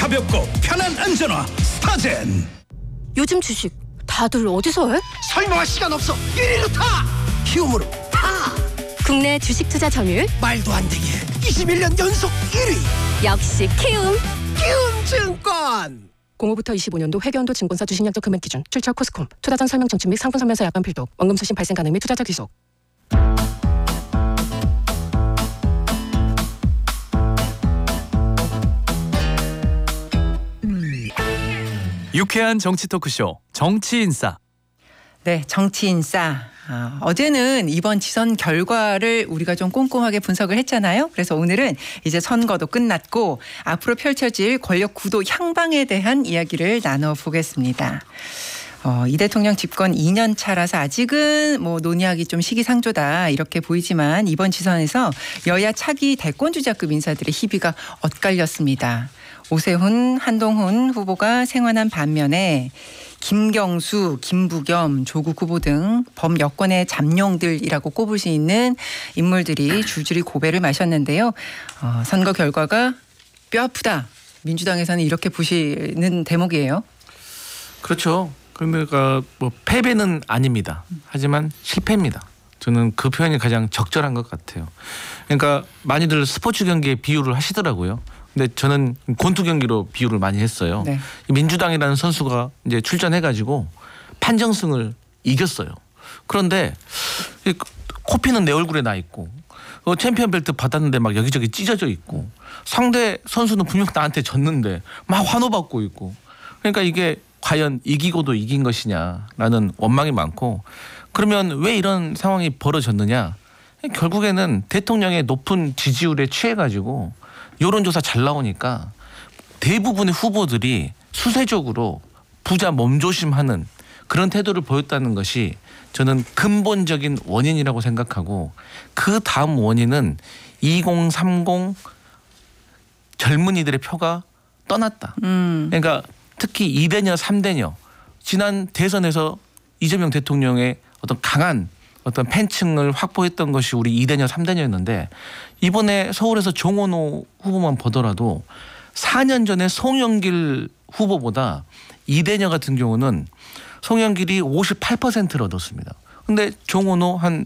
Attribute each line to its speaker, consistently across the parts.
Speaker 1: 가볍고 편한 안전화 스타젠.
Speaker 2: 요즘 주식 다들 어디서 해?
Speaker 1: 설명할 시간 없어. 1위로 타. 키움으로 타.
Speaker 2: 국내 주식 투자 점유율
Speaker 1: 말도 안 되게 21년 연속 1위.
Speaker 2: 역시 키움.
Speaker 1: 키움증권.
Speaker 2: 05부터 25년도 회계연도 증권사 주식약정 금액 기준 출처 코스콤 투자전 설명 청취 및 상품 설명서 약관 필독 원금 수신 발생 가능 및 투자자 귀속.
Speaker 3: 유쾌한 정치 토크쇼 정치인싸.
Speaker 4: 네, 정치인싸. 어제는 이번 지선 결과를 우리가 좀 꼼꼼하게 분석을 했잖아요. 그래서 오늘은 이제 선거도 끝났고 앞으로 펼쳐질 권력 구도 향방에 대한 이야기를 나눠보겠습니다. 이 대통령 집권 2년 차라서 아직은 뭐 논의하기 좀 시기상조다 이렇게 보이지만 이번 지선에서 여야 차기 대권 주자급 인사들의 희비가 엇갈렸습니다. 오세훈, 한동훈 후보가 생환한 반면에 김경수, 김부겸, 조국 후보 등 범여권의 잠룡들이라고 꼽을 수 있는 인물들이 줄줄이 고배를 마셨는데요. 선거 결과가 뼈아프다. 민주당에서는 이렇게 보시는 대목이에요.
Speaker 5: 그렇죠. 그러니까 뭐 패배는 아닙니다. 하지만 실패입니다. 저는 그 표현이 가장 적절한 것 같아요. 그러니까 많이들 스포츠 경기에 비유를 하시더라고요. 근데 저는 권투 경기로 비유를 많이 했어요.
Speaker 4: 네.
Speaker 5: 민주당이라는 선수가 이제 출전해가지고 판정승을 이겼어요. 그런데 코피는 내 얼굴에 나 있고 챔피언 벨트 받았는데 막 여기저기 찢어져 있고 상대 선수는 분명 나한테 졌는데 막 환호받고 있고 그러니까 이게 과연 이기고도 이긴 것이냐라는 원망이 많고 그러면 왜 이런 상황이 벌어졌느냐? 결국에는 대통령의 높은 지지율에 취해가지고 여론조사 잘 나오니까 대부분의 후보들이 수세적으로 부자 몸조심하는 그런 태도를 보였다는 것이 저는 근본적인 원인이라고 생각하고 그 다음 원인은 2030 젊은이들의 표가 떠났다. 그러니까 특히 2대녀, 3대녀 지난 대선에서 이재명 대통령의 어떤 강한 어떤 팬층을 확보했던 것이 우리 2대녀, 3대녀였는데 이번에 서울에서 정원호 후보만 보더라도 4년 전에 송영길 후보보다 2대녀 같은 경우는 송영길이 58%를 얻었습니다. 근데 정원호 한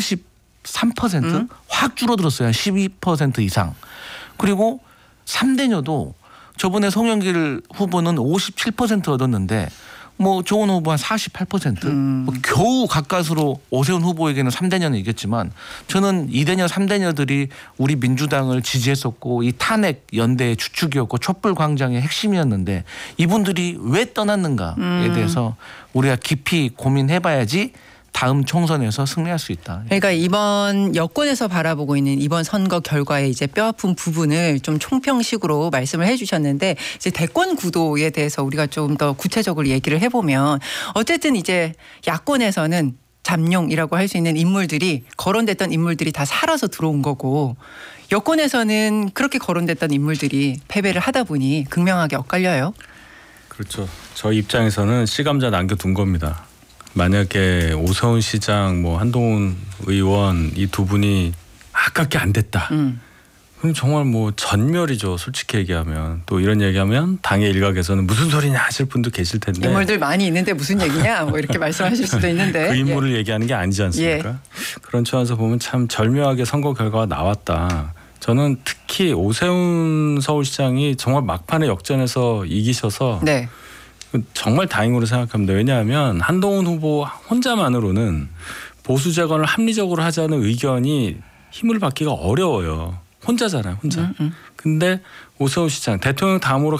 Speaker 5: 43%? 확 줄어들었어요. 한 12% 이상. 그리고 3대녀도 저번에 송영길 후보는 57% 얻었는데 뭐 조원 후보 한 48%? 뭐 겨우 가까스로 오세훈 후보에게는 3대녀는 이겼지만 저는 2대녀, 3대녀들이 우리 민주당을 지지했었고 이 탄핵 연대의 주축이었고 촛불광장의 핵심이었는데 이분들이 왜 떠났는가에 대해서 우리가 깊이 고민해봐야지 다음 총선에서 승리할 수 있다.
Speaker 4: 그러니까 이번 여권에서 바라보고 있는 이번 선거 결과의 이제 뼈아픈 부분을 좀 총평식으로 말씀을 해주셨는데 이제 대권 구도에 대해서 우리가 좀 더 구체적으로 얘기를 해보면 어쨌든 이제 야권에서는 잠룡이라고 할 수 있는 인물들이 거론됐던 인물들이 다 살아서 들어온 거고 여권에서는 그렇게 거론됐던 인물들이 패배를 하다 보니 극명하게 엇갈려요.
Speaker 6: 그렇죠. 저 입장에서는 시감자 남겨둔 겁니다. 만약에 오세훈 시장, 뭐 한동훈 의원 이 두 분이 아깝게 안 됐다. 그럼 정말 뭐 전멸이죠. 솔직히 얘기하면. 또 이런 얘기하면 당의 일각에서는 무슨 소리냐 하실 분도 계실 텐데.
Speaker 4: 인물들 많이 있는데 무슨 얘기냐 뭐 이렇게 말씀하실 수도 있는데.
Speaker 6: 그 인물을 얘기하는 게 아니지 않습니까? 그런 차원에서 보면 참 절묘하게 선거 결과가 나왔다. 저는 특히 오세훈 서울시장이 정말 막판에 역전해서 이기셔서
Speaker 4: 네.
Speaker 6: 정말 다행으로 생각합니다. 왜냐하면 한동훈 후보 혼자만으로는 보수 재건을 합리적으로 하자는 의견이 힘을 받기가 어려워요. 혼자잖아요. 혼자. 근데 오세훈 시장 대통령 다음으로